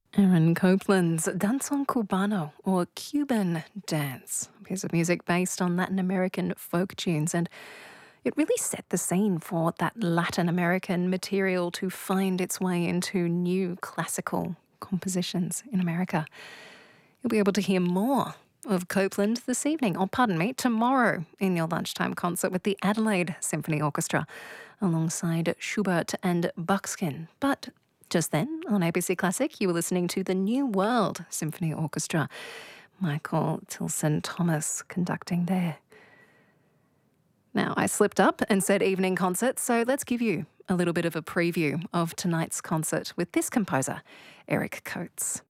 Aaron Copland's Danzón Cubano, or Cuban dance, a piece of music based on Latin American folk tunes, and it really set the scene for that Latin American material to find its way into new classical compositions in America. You'll be able to hear more of Copeland this evening, or pardon me, tomorrow in your lunchtime concert with the Adelaide Symphony Orchestra alongside Schubert and Buckskin. But just then, on ABC Classic, you were listening to the New World Symphony Orchestra. Michael Tilson Thomas conducting there. Now, I slipped up and said evening concert, so let's give you a little bit of a preview of tonight's concert with this composer, Eric Coates.